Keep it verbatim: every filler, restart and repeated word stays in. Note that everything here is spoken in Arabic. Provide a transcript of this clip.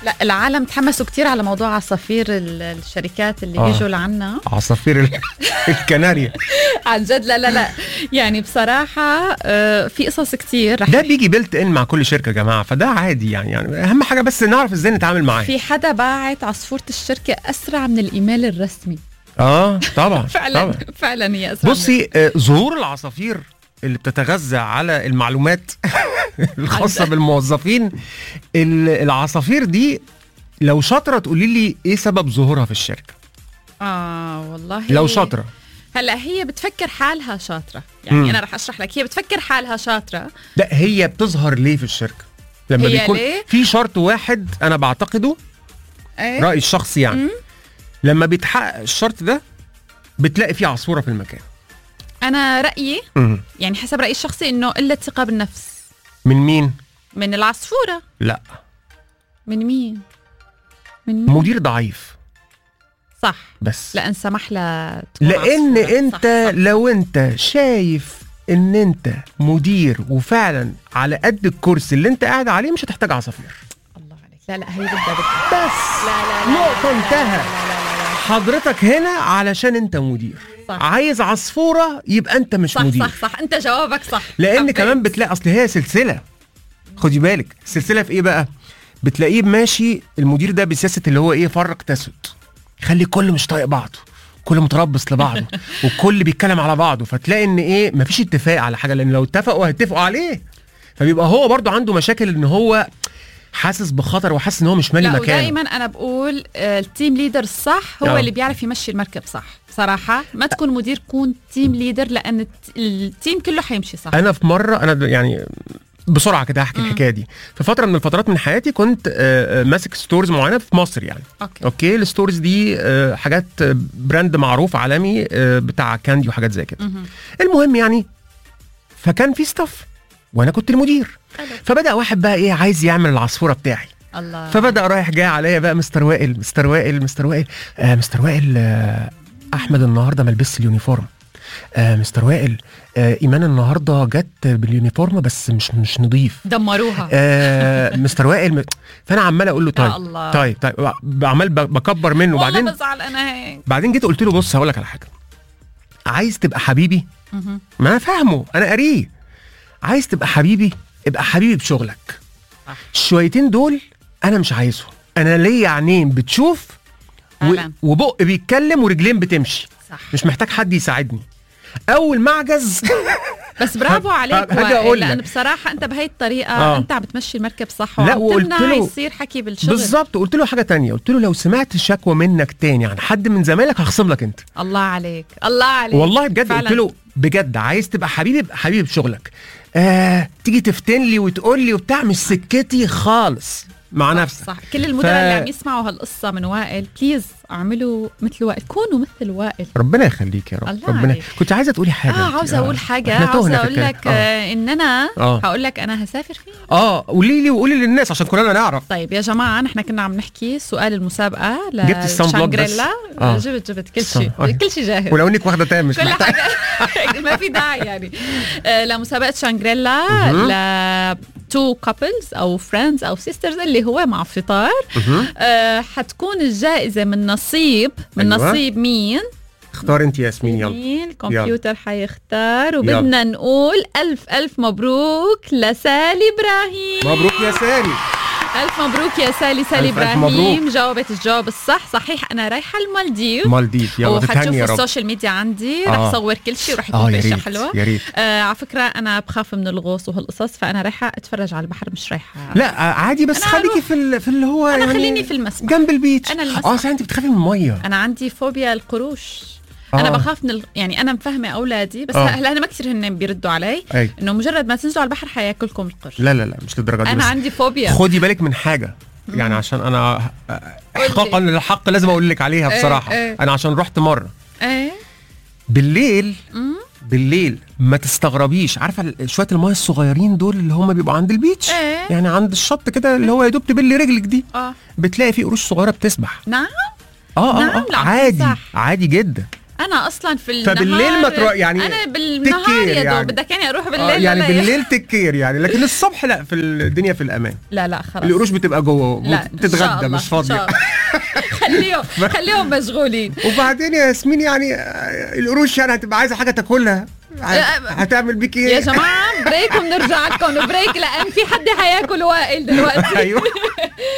لا العالم تحمسوا كتير على موضوع عصافير الشركات اللي آه. بيجوا لعنا عصافير الكناريا. عن جد لا لا لا يعني بصراحة آه في قصص كتير رح ده بيجي بيلت ان مع كل شركة يا جماعة، فده عادي يعني, يعني أهم حاجة بس نعرف ازاي نتعامل معاه. في حدا باعت عصفورة الشركة أسرع من الإيميل الرسمي. اه طبعا فعلا طبعا. فعلا هي أسرع. بصي آه ظهور العصافير اللي بتتغذى على المعلومات الخاصة بالموظفين، العصافير دي لو شاطرة تقولي لي ايه سبب ظهورها في الشركة؟ اه والله لو شاطرة. هلا هي بتفكر حالها شاطرة يعني مم. انا رح اشرح لك. هي بتفكر حالها شاطرة. لا هي بتظهر ليه في الشركة؟ لما بيكون ليه؟ في شرط واحد انا بعتقده ايه؟ رأيي الشخصي يعني مم. لما بيتحقق الشرط ده بتلاقي فيه عصفورة في المكان. انا رأيي مم. يعني حسب رأيي الشخصي انه قلة ثقة بالنفس. من مين؟ من العصفورة. لا من مين؟ من مين؟ مدير ضعيف. صح بس لأن سمح لها لأن أنت صح صح. لو أنت شايف أن أنت مدير وفعلا على قد الكرسي اللي أنت قاعد عليه مش هتحتاج عصافير. الله عليك. لا لا هي بدها بدها بس لا لا لا نقطة انتهى. حضرتك هنا علشان أنت مدير صح. عايز عصفورة يبقى أنت مش صح مدير. صح صح أنت جوابك صح. لأن حبيت. كمان بتلاقي أصل هي سلسلة. خدي بالك السلسلة في إيه بقى؟ بتلاقيه ماشي المدير ده بسياسة اللي هو إيه فرق تسد، خلي كل مش طايق بعضه، كل متربص لبعضه وكل بيتكلم على بعضه، فتلاقي ان ايه مفيش اتفاق على حاجه، لان لو اتفقوا هيتفقوا عليه، فبيبقى هو برضو عنده مشاكل ان هو حاسس بخطر وحاسس ان هو مش مالي مكانه. ودائما انا بقول التيم ليدر الصح هو أوه. اللي بيعرف يمشي المركب صح. بصراحه ما تكون مدير، كون تيم ليدر، لان التيم كله حيمشي صح. انا في مره انا يعني بسرعه كده هحكي الحكايه دي. في فتره من الفترات من حياتي كنت ماسك ستورز معينه في مصر يعني. اوكي, أوكي. الستورز دي حاجات براند معروف عالمي بتاع كاندي وحاجات زي كده. المهم يعني فكان في ستاف وانا كنت المدير. فبدا واحد بقى ايه عايز يعمل العصفوره بتاعي. الله. فبدا رايح جاي عليا بقى مستر وائل مستر وائل مستر وائل آه مستر وائل آه احمد النهارده ما لبسش اليونيفورم. آه مستر وائل آه ايمان النهارده جت باليونيفورم بس مش مش نظيف، دمروها. آه مستر وائل م... فانا عمال اقول له طيب طيب طيب عمال بكبر منه. وبعدين بزعل انا هيك. بعدين جيت قلت له بص هقول لك على حاجه، عايز تبقى حبيبي ما انا فاهمه انا قاريه، عايز تبقى حبيبي ابقى حبيبي بشغلك. الشويتين دول انا مش عايزهم، انا ليا عينين بتشوف و... وبق بيتكلم ورجلين بتمشي. صح. مش محتاج حد يساعدني. اول ما اعجز بس برافو عليك وائل، لان بصراحه انت بهي الطريقه آه. انت عم بتمشي المركب صح وتمنع يصير حكي بالشغل. بالظبط. قلت له حاجه تانية، قلت له لو سمعت شكوى منك تاني عن حد من زمايلك هخصم لك انت. الله عليك الله عليك والله بجد فعلا. قلت له بجد عايز تبقى حبيبي حبيبي بشغلك، آه تيجي تفتن لي وتقول لي وبتاع مش سكتي خالص مع صح نفسك. صح. كل المدراء ف... اللي عم يسمعوا هالقصه من وائل بليز اعملوا مثل وائل، كونوا مثل وائل. ربنا يخليك يا رب. ربنا عليك. كنت عايزه تقولي حاجه. اه عاوزه اقول حاجه، عاوزه اقول لك آه. ان انا آه. هقول لك انا هسافر فين. اه قولي لي وقولي للناس عشان كلنا نعرف. طيب يا جماعه نحن كنا عم نحكي سؤال المسابقه لشانغريلا. آه. جبت جبت كل شيء آه. كل شيء جاهز، ولو انك واخده تام مش محتاجه ما في داعي يعني. آه لمسابقه شانغريلا ل تو كابلز او فريندز او سيسترز اللي هو مع فطار. آه حتكون الجائزه من نصيب من أيوة. نصيب مين؟ اختار انت ياسمين. يلا مين الكمبيوتر حيختار. وبدنا نقول الف الف مبروك لسالي ابراهيم. مبروك يا سالي. ألف مبروك يا سالي. سالي إبراهيم جاوبت الجواب الصح. صحيح أنا رايحة المالديف. مالديف يلا وحتشوفوا السوشيال ميديا عندي. آه. رح صور كل شيء ورح يكون في أشياء حلوة. يا ريت. آه على فكرة أنا بخاف من الغوص وهالقصص، فأنا رايحة أتفرج على البحر مش رايحة. لا عادي بس خليكي في في اللي هو أنا يعني خليني في المسبح جنب البيت. أنا المسبح. اه أنت بتخافي من المية. أنا عندي فوبيا القروش. آه. أنا بخاف من ال... يعني أنا مفهمة أولادي بس هلا أنا ما كثير هن بيردوا علي أي. إنه مجرد ما تنزلوا على البحر حياكلكم القرش. لا لا لا مش للدرجة دي. أنا عندي فوبيا. خدي بالك من حاجة يعني عشان انا احقاقا للحق لازم اقول لك عليها بصراحه. ايه ايه. انا عشان رحت مره ايه بالليل بالليل ما تستغربيش، عارفه شويه المايه الصغيرين دول اللي هم بيبقوا عند البيتش ايه؟ يعني عند الشط كده اللي هو يا دوب تبلي رجلك دي. اه بتلاقي فيه قروش صغيره بتسبح. نعم اه اه, نعم. آه. عادي عادي جدا انا اصلا في النهار فبالليل ما تروح يعني انا بالنهار يا دوب بدك يعني اروح بالليل. آه يعني لا بالليل تكير يعني، لكن الصبح لا، في الدنيا في الامان. لا لا خلاص القروش بتبقى جوه بتتغدى مش فاضيه. خليهم خليهم مشغولين. وبعدين يا ياسمين يعني القروش يعني هتبقى عايزه حاجه تاكلها، هتعمل بيك ايه يا جماعه؟ بريك وبنرجع لكم بريك، لان في حد حياكل وائل دلوقتي. ايوه